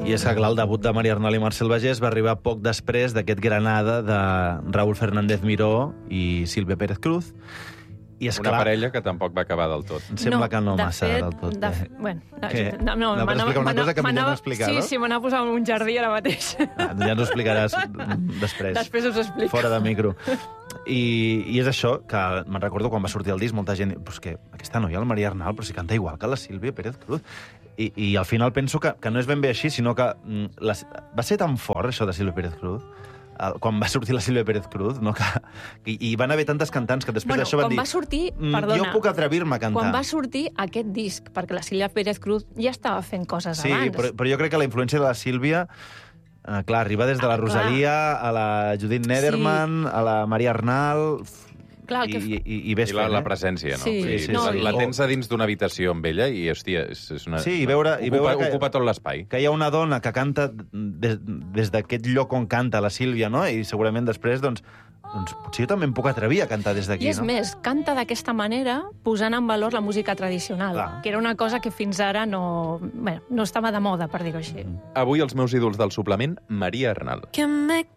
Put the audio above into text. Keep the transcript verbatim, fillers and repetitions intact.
I és que, clar, el debut de Maria Arnal i Marcel Bagés va arribar poc després d'aquest Granada de Raúl Fernández Miró i Sílvia Pérez Cruz. I és Una clar, parella que tampoc va acabar del tot. em sembla que no de massa fet, del tot. De, eh? bueno, Què? no, no, Anaves a m'anava- explicar una cosa que millor m'anava- no explicar, sí, no? Sí, m'anava a posar un jardí ara mateix. Ah, ja ens ho explicaràs després. Després us ho explico. Fora de micro. I, I és això, que me'n recordo quan va sortir el disc, molta gent... Però és que aquesta noia, la Maria Arnal, però si canta igual que la Sílvia Pérez Cruz. I, i al final penso que, que no és ben bé així, sinó que mm, la, va ser tan fort, això de Sílvia Pérez Cruz, el, quan va sortir la Sílvia Pérez Cruz, no? que, i, i van haver tantes cantants que després Bueno, d'això van quan dir... va sortir, "Mm, perdona, jo puc atrevir-me a cantar. Quan va sortir aquest disc, perquè la Sílvia Pérez Cruz ja estava fent coses Sí, abans. però, però jo crec que la influència de la Sílvia, eh, clar, arriba des de la Ah, clar. Rosalia, a la Judit Nederman, sí. a la Maria Arnal... Clar, el que... I, i, i ves I la, fent, la eh? presència, no? Sí, Vull dir, sí, la, sí. la tens a dins d'una habitació amb ella i, hòstia, és, és una... Sí, i veure- i ocupa, veure que- ocupa tot l'espai. Que hi ha una dona que canta des, des d'aquest lloc on canta la Sílvia, no? I segurament després, doncs, doncs potser jo també em puc atrevir a cantar des d'aquí, I és no? més, canta d'aquesta manera posant en valor la música tradicional, Clar. que era una cosa que fins ara no, bueno, no estava de moda, per dir-ho així. Avui els meus ídols del suplement, Maria Arnal. Que me